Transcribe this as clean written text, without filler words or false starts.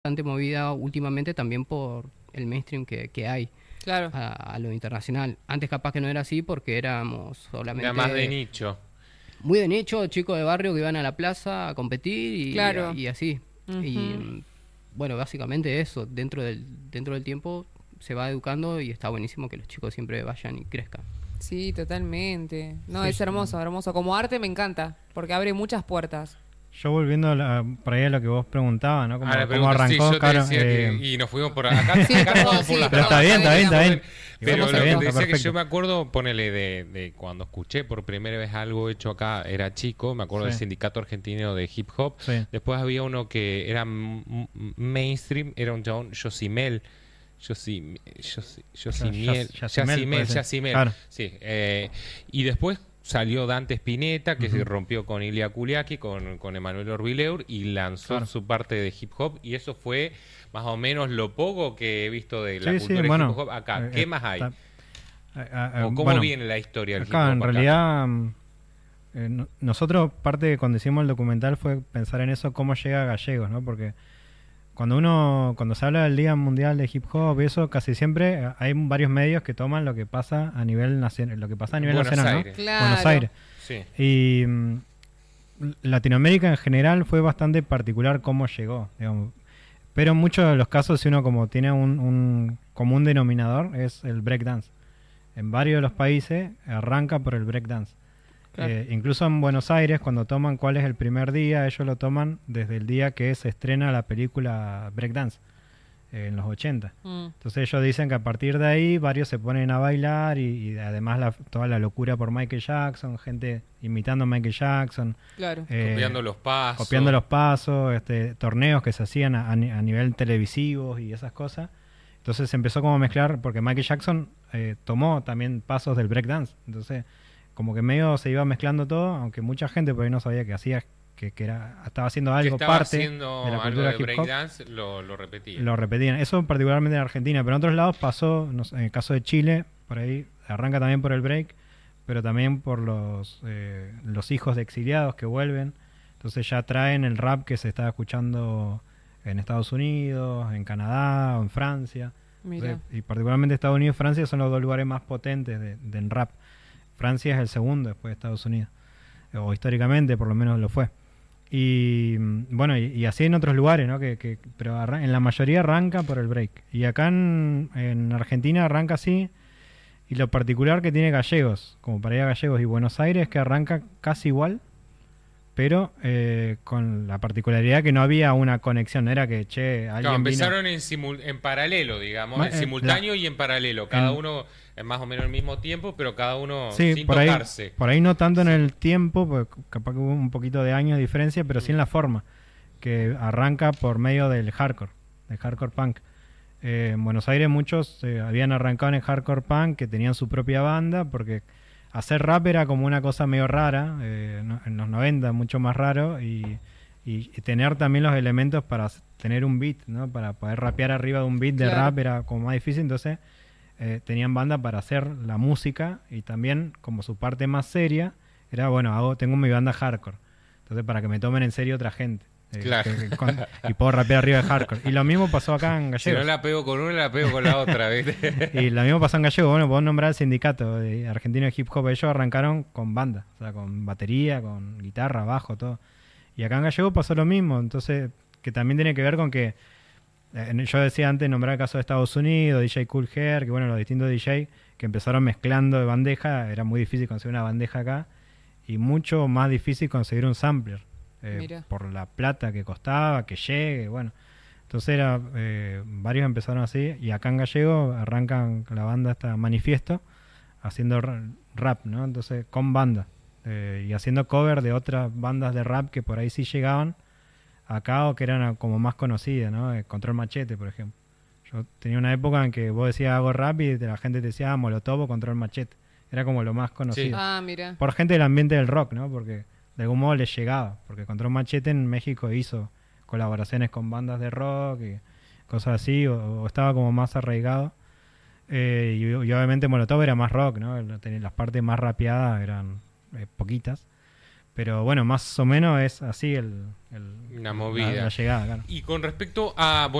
bastante movida últimamente también por el mainstream que hay Claro. a lo internacional. Antes capaz que no era así porque éramos Era más de solamente nicho. muy de nicho, chicos de barrio que iban a la plaza a competir Claro. y así. Y Ujú. bueno, básicamente eso, dentro del tiempo se va educando y está buenísimo que los chicos siempre vayan y crezcan. Sí, totalmente. No, Sí, es hermoso, hermoso. Como arte me encanta, porque abre muchas puertas. yo volviendo por ahí a lo que vos preguntabas, ¿no? Ah, la Cómo pregunta, sí, arrancó, yo te claro. decía y nos fuimos por acá. Sí, Acá perdón, vamos por sí, las Pero ramas. está bien. Pero Somos lo que bien, te está decía que perfecto. yo me acuerdo, ponele, de cuando escuché por primera vez algo hecho acá, era chico, me acuerdo del Sí. Sindicato Argentino de Hip Hop. Sí. Después había uno que era mainstream, era un chabón, Yosimel. Yosimiel. Yacimel, puede ser. Yacimel. Claro. Sí. Y después salió Dante Spinetta, que se rompió con Ilia Kuliaki, con Emanuel Orbileur, y lanzó Claro. su parte de hip hop. Y eso fue más o menos lo poco que he visto de la Sí, cultura sí, bueno. hip hop acá. ¿Qué más hay? ¿O cómo Bueno, viene la historia del hip acá hop en acá? realidad nosotros parte cuando hicimos el documental fue pensar en eso, cómo llega a Gallegos, ¿no? Porque cuando se habla del Día Mundial de Hip Hop y eso, casi siempre hay varios medios que toman lo que pasa a nivel nacional, lo que pasa a nivel Buenos nacional, Aires. ¿no? Claro. Buenos Aires. Sí. Y Latinoamérica en general fue bastante particular cómo llegó, digamos. Pero en muchos de los casos, si uno como tiene un común denominador, es el breakdance. En varios de los países arranca por el breakdance. Claro. Incluso en Buenos Aires, cuando toman cuál es el primer día, ellos lo toman desde el día que se estrena la película Breakdance, en los 80. Mm. Entonces ellos dicen que a partir de ahí varios se ponen a bailar y además toda la locura por Michael Jackson, gente imitando a Michael Jackson, Claro. Copiando los pasos. copiando los pasos, torneos que se hacían a nivel televisivos y esas cosas. Entonces se empezó como a mezclar, porque Michael Jackson tomó también pasos del breakdance. Entonces, como que medio se iba mezclando todo, aunque mucha gente por ahí no sabía que hacía, que estaba haciendo Que algo estaba parte haciendo de la algo cultura de hip hop. breakdance, lo repetía. Lo repetían. Eso particularmente en Argentina, pero en otros lados pasó, no sé, en el caso de Chile, por ahí arranca también por el break, pero también por los hijos de exiliados que vuelven. Entonces ya traen el rap que se estaba escuchando en Estados Unidos, en Canadá o en Francia. Mira. Y particularmente Estados Unidos y Francia son los dos lugares más potentes en rap. Francia es el segundo después de Estados Unidos, o históricamente por lo menos lo fue. Y bueno, y así en otros lugares, ¿no? Pero en la mayoría arranca por el break. Y acá en Argentina arranca así. Y lo particular que tiene Gallegos, como para ir a Gallegos y Buenos Aires, es que arranca casi igual, pero con la particularidad que no había una conexión. No era que, che, alguien Claro, vino- empezaron en paralelo, digamos, en simultáneo y en paralelo. Cada uno en más o menos al mismo tiempo, pero cada uno Sí, sin por ahí, tocarse. por ahí no tanto en el tiempo, porque capaz que hubo un poquito de años de diferencia, pero sí en la forma, que arranca por medio del hardcore punk. En Buenos Aires muchos habían arrancado en el hardcore punk, que tenían su propia banda, porque hacer rap era como una cosa medio rara, en los 90 mucho más raro, y tener también los elementos para tener un beat, ¿no? Para poder rapear arriba de un beat de Claro. rap era como más difícil, entonces tenían banda para hacer la música y también como su parte más seria era, bueno, tengo mi banda hardcore, entonces para que me tomen en serio otra gente. Claro. Y puedo rapear arriba de hardcore. Y lo mismo pasó acá en Si no Gallegos. la pego con una, la pego con la otra, ¿viste? Y lo mismo pasó en Gallego. Bueno, podemos nombrar el sindicato de argentino de hip hop. Ellos arrancaron con banda, o sea, con batería, con guitarra, bajo, todo. Y acá en Gallego pasó lo mismo. Entonces, que también tiene que ver con que yo decía antes, nombrar el caso de Estados Unidos, DJ Cool Hair, que bueno, los distintos DJ que empezaron mezclando de bandeja, era muy difícil conseguir una bandeja acá y mucho más difícil conseguir un sampler, Mira. por la plata que costaba, que llegue, bueno. Entonces varios empezaron así y acá en Gallego arrancan la banda esta Manifiesto haciendo rap, ¿no? Entonces con banda y haciendo cover de otras bandas de rap que por ahí sí llegaban acá o que eran como más conocidas, ¿no? Control Machete, por ejemplo. Yo tenía una época en que vos decías hago rap y la gente te decía Molotov o Control Machete. Era como lo más conocido. Ah, mira. Por gente del ambiente del rock, ¿no? Porque de algún modo les llegaba. Porque Control Machete en México hizo colaboraciones con bandas de rock y cosas así, o estaba como más arraigado. Y obviamente Molotov era más rock, ¿no? Las partes más rapeadas eran poquitas. Pero bueno, más o menos es así Una movida. la llegada, claro. Y con respecto a,